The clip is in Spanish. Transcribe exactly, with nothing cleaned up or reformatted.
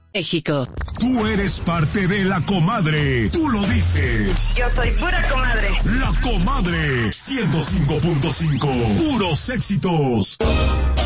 México. Tú eres parte de La Comadre. Tú lo dices. Yo soy pura comadre. La Comadre. ciento cinco punto cinco. Puros éxitos.